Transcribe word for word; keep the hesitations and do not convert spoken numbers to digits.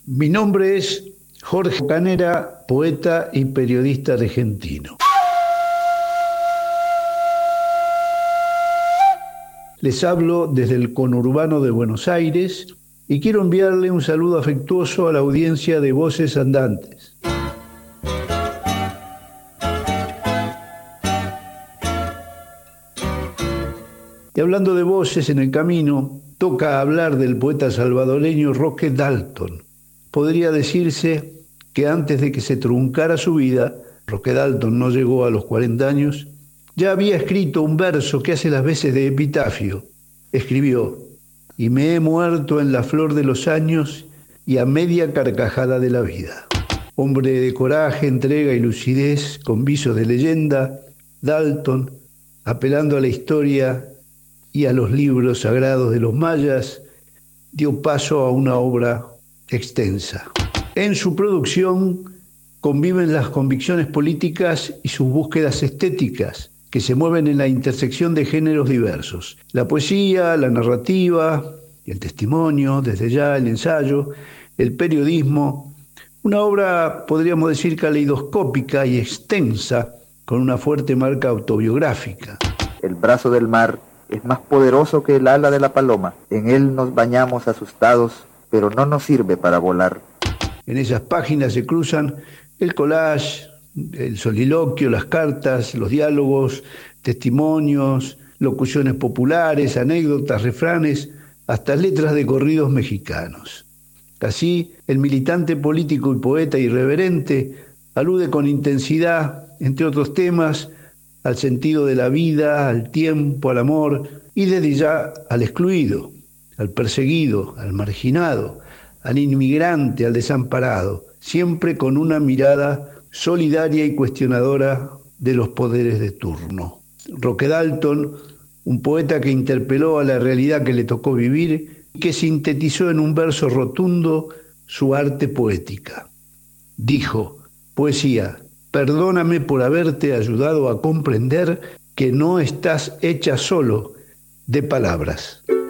Mi nombre es Jorge Canera, poeta y periodista argentino. Les hablo desde el conurbano de Buenos Aires y quiero enviarle un saludo afectuoso a la audiencia de Voces Andantes. Y hablando de voces en el camino, toca hablar del poeta salvadoreño Roque Dalton. Podría decirse que antes de que se truncara su vida, Roque Dalton no llegó a los cuarenta años, ya había escrito un verso que hace las veces de epitafio. Escribió: y me he muerto en la flor de los años y a media carcajada de la vida. Hombre de coraje, entrega y lucidez, con visos de leyenda, Dalton, apelando a la historia y a los libros sagrados de los mayas, dio paso a una obra extensa. En su producción conviven las convicciones políticas y sus búsquedas estéticas, que se mueven en la intersección de géneros diversos. La poesía, la narrativa, el testimonio, desde ya el ensayo, el periodismo, una obra, podríamos decir, caleidoscópica y extensa, con una fuerte marca autobiográfica. El brazo del mar es más poderoso que el ala de la paloma. En él nos bañamos asustados, pero no nos sirve para volar. En esas páginas se cruzan el collage, el soliloquio, las cartas, los diálogos, testimonios, locuciones populares, anécdotas, refranes, hasta letras de corridos mexicanos. Así, el militante político y poeta irreverente alude con intensidad, entre otros temas, al sentido de la vida, al tiempo, al amor y desde ya al excluido, al perseguido, al marginado, al inmigrante, al desamparado, siempre con una mirada solidaria y cuestionadora de los poderes de turno. Roque Dalton, un poeta que interpeló a la realidad que le tocó vivir y que sintetizó en un verso rotundo su arte poética. Dijo: poesía, perdóname por haberte ayudado a comprender que no estás hecha solo de palabras.